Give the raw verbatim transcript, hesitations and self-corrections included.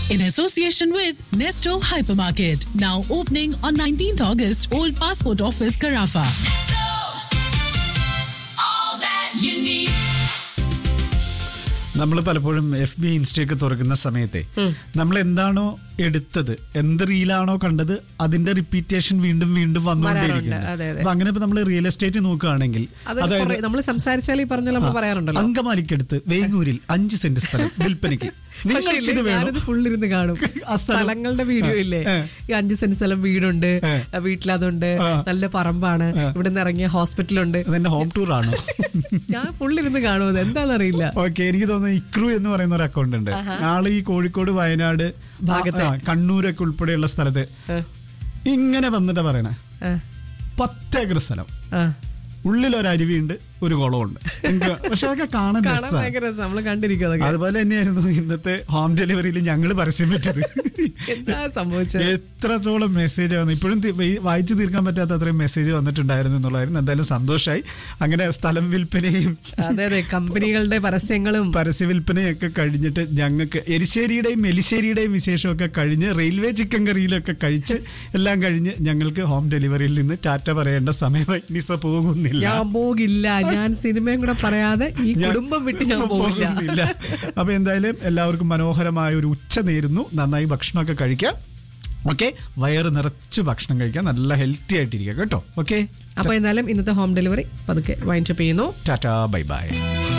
in association with Nesto Hypermarket. Now opening on nineteenth August, Old Passport Office, Carafa. All that you need. നമ്മൾ പലപ്പോഴും F B ഇൻസ്റ്റയൊക്കെ തുറക്കുന്ന സമയത്തെ നമ്മൾ എന്താണോ എടുത്തത്, എന്ത് റീലാണോ കണ്ടത്, അതിന്റെ റിപ്പീറ്റേഷൻ വീണ്ടും വീണ്ടും വന്നുകൊണ്ടേയിരിക്കുന്നത്. അപ്പൊ അങ്ങനെ ഇപ്പൊ നമ്മൾ റിയൽ എസ്റ്റേറ്റ് നോക്കുകയാണെങ്കിൽ, അതായത് നമ്മൾ സംസാരിച്ചാൽ ഈ പറഞ്ഞ നമ്മൾ പറയാറുണ്ടല്ലോ, അങ്കമാലിക്കടുത്ത് വേങ്ങൂരിൽ അഞ്ച് സെന്റ് സ്ഥലം വിൽപ്പനയ്ക്ക്. ഫുള്ളിരുന്ന് കാണും സ്ഥലങ്ങളുടെ വീഡിയോ ഇല്ലേ, ഈ അഞ്ച് സെന്റ് സ്ഥലം വീടുണ്ട്, വീട്ടിലതുണ്ട്, നല്ല പറമ്പാണ്, ഇവിടെ നിന്ന് ഇറങ്ങിയ ഹോസ്പിറ്റലുണ്ട്. അതെന്റെ ഹോം ടൂർ ആണ്. ഞാൻ ഫുള്ളിരുന്ന് കാണുമത് എന്താണെന്നറിയില്ല. ഓക്കെ, എനിക്ക് തോന്നുന്നു ഇക്രു എന്ന് പറയുന്ന ഒരു അക്കൗണ്ട് ഉണ്ട്. ആള് ഈ കോഴിക്കോട്, വയനാട് ഭാഗത്ത്, കണ്ണൂരൊക്കെ ഉൾപ്പെടെയുള്ള സ്ഥലത്ത് ഇങ്ങനെ വന്നിട്ട് പറയണേ, പത്തേക്കർ സ്ഥലം, ഉള്ളിലൊരരുവിയുണ്ട്, ഒരു കുളമുണ്ട്. പക്ഷെ അതൊക്കെ കാണാൻ നമ്മള് കണ്ടിരിക്കും. അതുപോലെ തന്നെയായിരുന്നു ഇന്നത്തെ ഹോം ഡെലിവറിയിൽ ഞങ്ങൾ പരസ്യം വെച്ചത്. സംഭവിച്ചത് എത്രത്തോളം മെസ്സേജ് വന്നു, ഇപ്പോഴും വായിച്ചു തീർക്കാൻ പറ്റാത്ത അത്രയും മെസ്സേജ് വന്നിട്ടുണ്ടായിരുന്നു എന്നുള്ളതായിരുന്നു. എന്തായാലും സന്തോഷമായി. അങ്ങനെ സ്ഥലം വിൽപ്പനയും കമ്പനികളുടെ പരസ്യങ്ങളും പരസ്യ വിൽപ്പനയും ഒക്കെ കഴിഞ്ഞിട്ട് ഞങ്ങൾക്ക് എരിശ്ശേരിയുടെയും എലിശ്ശേരിയുടെയും വിശേഷമൊക്കെ കഴിഞ്ഞ് റെയിൽവേ ചിക്കൻ കറിയിലൊക്കെ കഴിച്ച് എല്ലാം കഴിഞ്ഞ് ഞങ്ങൾക്ക് ഹോം ഡെലിവറിയിൽ നിന്ന് ടാറ്റ പറയേണ്ട സമയമായി. നിസ പോകുന്നില്ല, ഞാൻ പോകില്ല, ഞാൻ സിനിമയും കൂടെ പറയാതെ ഈ കുടുംബം വിട്ട് ഞാൻ പോകില്ല. അപ്പൊ എന്തായാലും എല്ലാവർക്കും മനോഹരമായ ഒരു ഉച്ച നേരുന്നു. നന്നായി ഭക്ഷണമൊക്കെ കഴിക്കാം. ഓക്കെ, വയറ് നിറച്ച് ഭക്ഷണം കഴിക്കാം, നല്ല ഹെൽത്തി ആയിട്ടിരിക്കുക കേട്ടോ. ഓക്കെ, അപ്പൊ എന്തായാലും ഇന്നത്തെ ഹോം ഡെലിവറി പതുക്കെ വൈൻഡപ്പ് ചെയ്യുന്നു. Tata, bye bye.